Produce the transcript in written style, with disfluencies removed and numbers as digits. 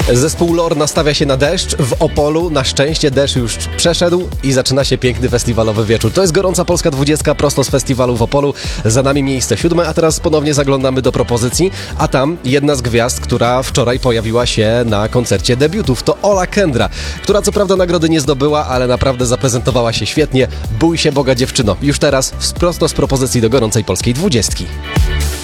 Zespół Lor nastawia się na deszcz w Opolu. Na szczęście deszcz już przeszedł i zaczyna się piękny festiwalowy wieczór. To jest Gorąca Polska 20 prosto z festiwalu w Opolu. Za nami miejsce 7, a teraz ponownie zaglądamy do propozycji. A tam jedna z gwiazd, która wczoraj pojawiła się na koncercie debiutów. To Ola Kendra, która co prawda nagrody nie zdobyła, ale naprawdę zaprezentowała się świetnie. Bój się Boga, dziewczyno. Już teraz prosto z propozycji do Gorącej Polskiej 20.